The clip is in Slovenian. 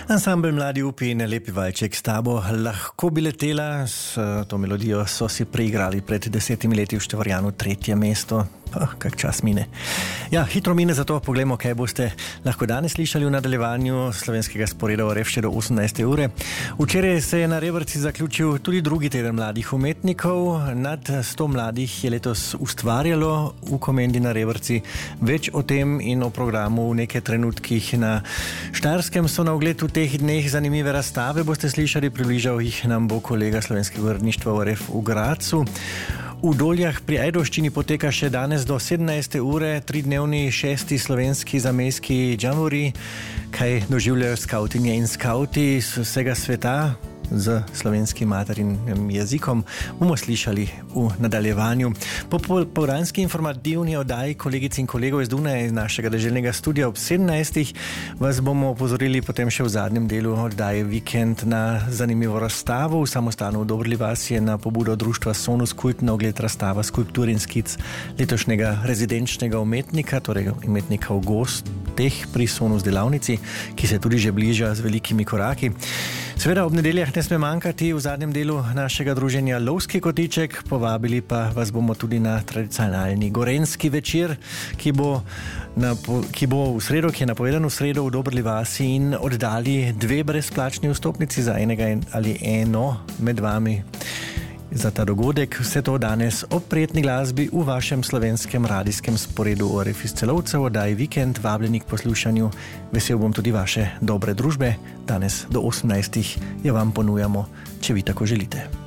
Ansambl Mladi upi in lepi valček s tabo lahko bi letela. S to melodijo so si preigrali pred 10 leti v Števorjanu 3. mesto. Kak čas mine. Ja, hitro mine, zato poglejmo, kaj boste lahko danes slišali v nadaljevanju slovenskega sporeda ORF še do 18. ure. Včeraj se je na Rebrci zaključil tudi drugi teden mladih umetnikov. Nad 100 mladih je letos ustvarjalo v Komendi na Rebrci. Več o tem in o programu v nekaj trenutkih. Na Štajerskem so na ogled v teh dneh zanimive razstave, boste slišali, približal jih nam bo kolega Slovenskega uredništva ORF v Gradcu. V Doljah pri Ajdovščini poteka še danes do 17. ure 3-dnevni 6. slovenski zamejski džamboree, kaj doživljajo skautinje in skauti z vsega sveta z slovenskim materinim jezikom, bomo slišali v nadaljevanju. Po popoldanski informativni oddaji kolegic in kolegov iz Dunaja iz našega deželnega studia ob 17. vas bomo opozorili potem še v zadnjem delu oddaje Vikend na zanimivo razstavo. V samostanu v Dobrli vasi je na pobudo društva Sonus kultna ogled razstava skulptur in skic letošnjega rezidenčnega umetnika, torej umetnika v gosteh pri Sonus delavnici, ki se tudi že bliža z velikimi koraki. Seveda ob nedeljah ne sme manjkati v zadnjem delu našega druženja Lovski kotiček, povabili pa vas bomo tudi na tradicionalni gorenjski večer, ki bo v sredo, ki je napovedan v sredo v Dobrli vasi, in oddali 2 brezplačni vstopnici za enega ali eno med vami za ta dogodek. Vse to danes ob prijetni glasbi v vašem slovenskem radijskem sporedu ORF iz Celovcev, oddaji Vikend, vabljeni k poslušanju. Vesel bom tudi vaše dobre družbe. Danes do 18. jo vam ponujamo, če vi tako želite.